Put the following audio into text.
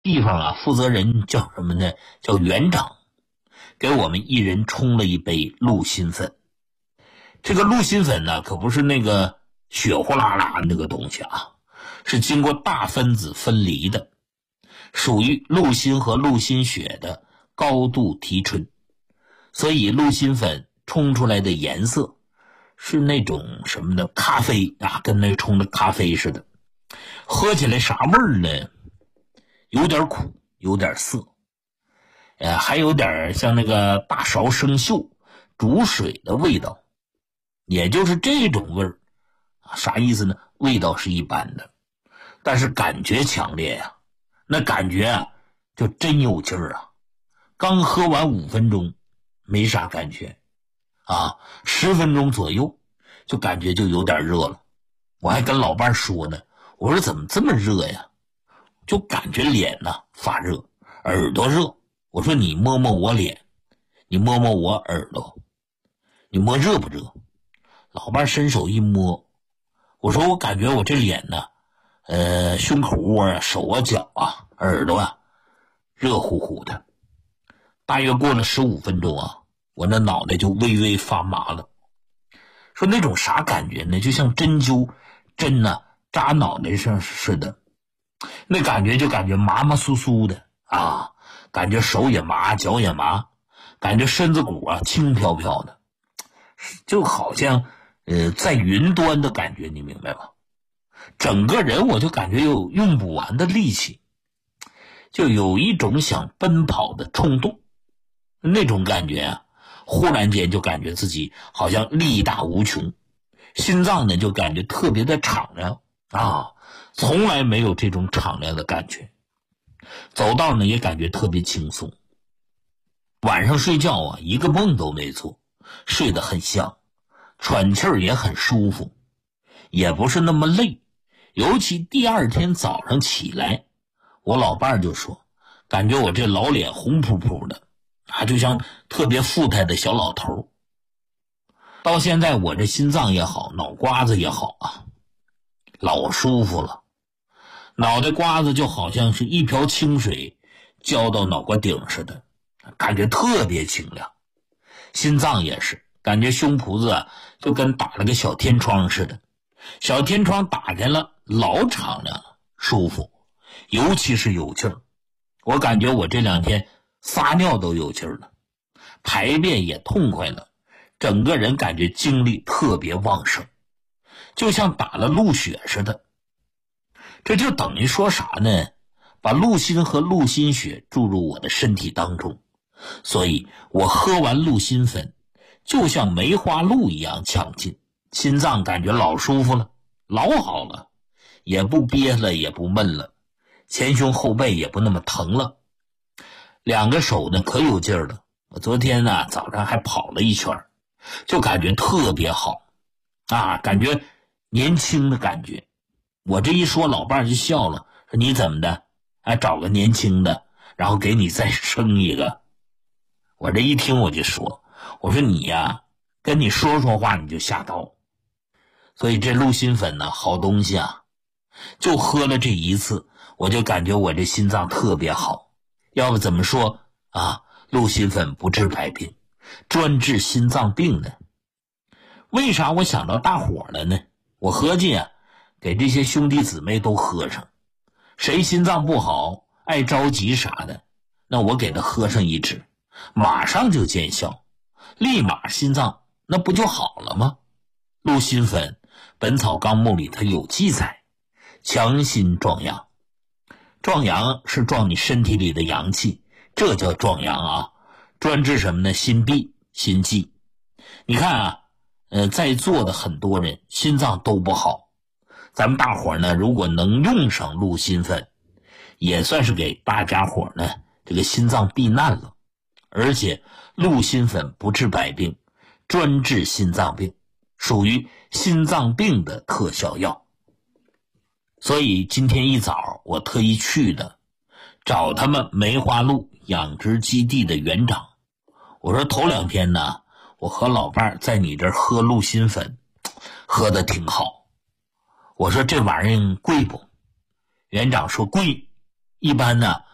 地方啊，负责人叫什么呢？叫园长，给我们一人冲了一杯鹿心粉。这个鹿心粉呢，可不是那个血呼啦啦那个东西啊，是经过大分子分离的，属于鹿心和鹿心血的高度提纯，所以鹿心粉冲出来的颜色是那种什么呢？咖啡啊，跟那冲的咖啡似的。喝起来啥味儿呢？有点苦，有点涩，还有点像那个大勺生锈煮水的味道，也就是这种味儿。啥意思呢？味道是一般的，但是感觉强烈呀，那感觉啊就真有劲儿啊。刚喝完5分钟没啥感觉啊，10分钟左右就感觉就有点热了。我还跟老伴说呢，我说怎么这么热呀？就感觉脸呢发热，耳朵热。我说你摸摸我脸，你摸摸我耳朵，你摸热不热？老伴伸手一摸，我说我感觉我这脸呢，胸口窝啊、手啊、脚啊、耳朵啊，热乎乎的。大约过了15分钟啊，我那脑袋就微微发麻了。说那种啥感觉呢？就像针灸针呢扎脑袋上似的。那感觉就感觉麻麻酥酥的啊，感觉手也麻，脚也麻，感觉身子骨啊轻飘飘的，就好像在云端的感觉，你明白吧？整个人我就感觉有用不完的力气，就有一种想奔跑的冲动。那种感觉啊，忽然间就感觉自己好像力大无穷，心脏呢就感觉特别的敞亮啊，从来没有这种敞亮的感觉。走道呢也感觉特别轻松。晚上睡觉啊，一个梦都没做，睡得很香，喘气儿也很舒服，也不是那么累。尤其第二天早上起来，我老伴儿就说，感觉我这老脸红扑扑的啊，就像特别富态的小老头。到现在我这心脏也好，脑瓜子也好啊，老舒服了。脑袋瓜子就好像是一瓢清水浇到脑瓜顶似的，感觉特别清凉。心脏也是，感觉胸脯子啊就跟打了个小天窗似的，小天窗打开了，老敞亮了，舒服，尤其是有劲儿。我感觉我这2天撒尿都有劲儿了，排便也痛快了，整个人感觉精力特别旺盛，就像打了鹿血似的。这就等于说啥呢？把鹿心和鹿心血注入我的身体当中，所以我喝完鹿心粉就像梅花鹿一样强劲，心脏感觉老舒服了，老好了，也不憋了，也不闷了，前胸后背也不那么疼了。2个手呢可有劲儿了，我昨天呢早上还跑了一圈，就感觉特别好啊，感觉年轻的感觉。我这一说，老伴就笑了，说你怎么的？找个年轻的，然后给你再生一个。我这一听我就说，我说你呀，跟你说说话你就下刀。所以这鹿心粉呢，好东西啊，就喝了这一次，我就感觉我这心脏特别好。要不怎么说啊，鹿心粉不治百病，专治心脏病呢？为啥我想到大伙了呢？我合计啊，给这些兄弟姊妹都喝上，谁心脏不好爱着急啥的，那我给他喝上一支，马上就见效，立马心脏那不就好了吗？鹿心粉本草纲目里它有记载，强心壮阳。壮阳是壮你身体里的阳气，这叫壮阳啊。专治什么呢？心闭心悸。你看啊，在座的很多人心脏都不好，咱们大伙呢如果能用上鹿心粉，也算是给大家伙呢这个心脏避难了。而且鹿心粉不治百病，专治心脏病，属于心脏病的特效药。所以今天一早我特意去的，找他们梅花鹿养殖基地的园长。我说头2天呢，我和老伴在你这儿喝鹿心粉，喝得挺好。我说这玩意儿贵不？园长说贵，一般呢